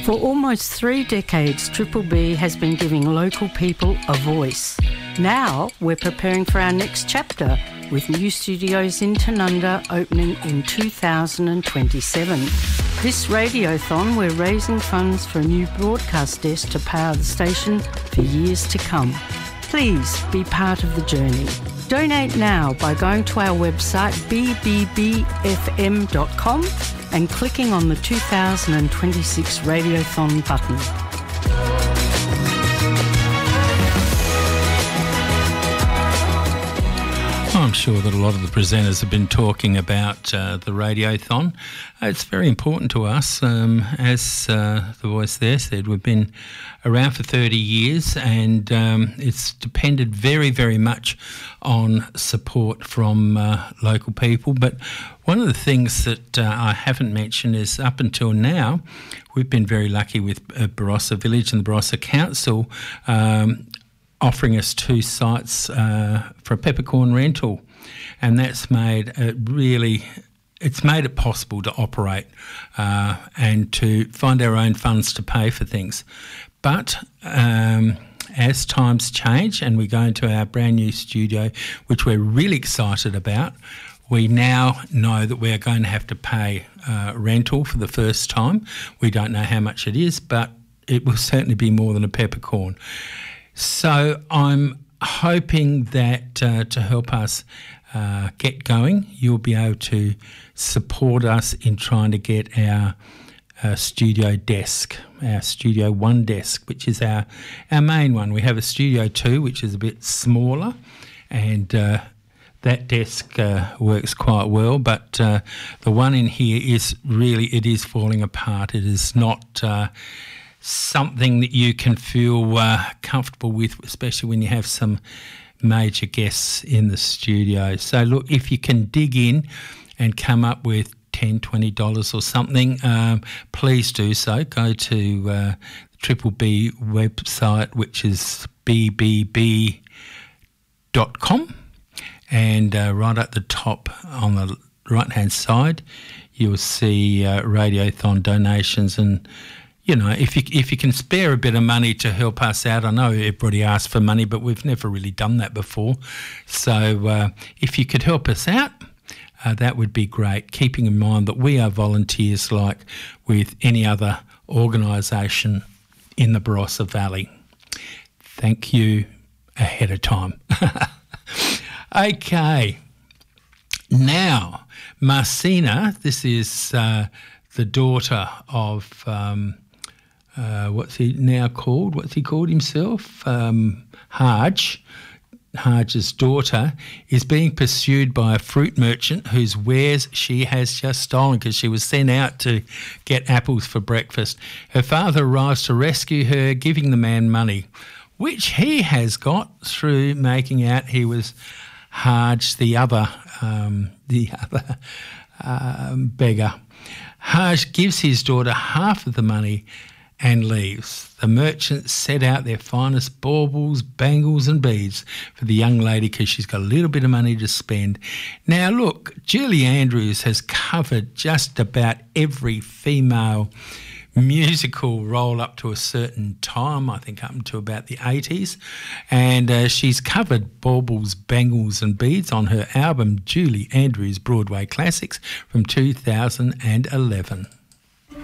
For almost 3 decades, Triple B has been giving local people a voice. Now we're preparing for our next chapter, with new studios in Tanunda opening in 2027. This radiothon, we're raising funds for a new broadcast desk to power the station for years to come. Please be part of the journey. Donate now by going to our website bbbfm.com and clicking on the 2026 Radiothon button. I'm sure that a lot of the presenters have been talking about the Radiothon. It's very important to us. As the voice there said, we've been around for 30 years and it's depended very, very much on support from local people. But one of the things that I haven't mentioned is up until now, we've been very lucky with Barossa Village and the Barossa Council offering us 2 sites for a peppercorn rental, and that's made it made it possible to operate and to find our own funds to pay for things. But as times change and we go into our brand new studio, which we're really excited about, we now know that we are going to have to pay rental for the first time. We don't know how much it is, but it will certainly be more than a peppercorn. So I'm hoping that to help us get going, you'll be able to support us in trying to get our studio desk, our Studio 1 desk, which is our main one. We have a Studio 2, which is a bit smaller, and that desk works quite well, but the one in here is it is falling apart. It is not something that you can feel comfortable with, especially when you have some major guests in the studio. So look, if you can dig in and come up with $10, $20 or something, please do so. Go to the Triple B website, which is bbb.com, and right at the top on the right-hand side, you'll see Radiothon donations. And you know, if you can spare a bit of money to help us out, I know everybody asks for money, but we've never really done that before. So if you could help us out, that would be great, keeping in mind that we are volunteers like with any other organisation in the Barossa Valley. Thank you ahead of time. Okay. Now, Marcina, this is the daughter of... what's he now called? What's he called himself? Haj's daughter is being pursued by a fruit merchant whose wares she has just stolen because she was sent out to get apples for breakfast. Her father arrives to rescue her, giving the man money, which he has got through making out he was Haj, the other beggar. Haj gives his daughter half of the money and leaves. The merchants set out their finest baubles, bangles and beads for the young lady because she's got a little bit of money to spend. Now look, Julie Andrews has covered just about every female musical role up to a certain time, I think up until about the 80s, and she's covered baubles, bangles and beads on her album Julie Andrews Broadway Classics from 2011.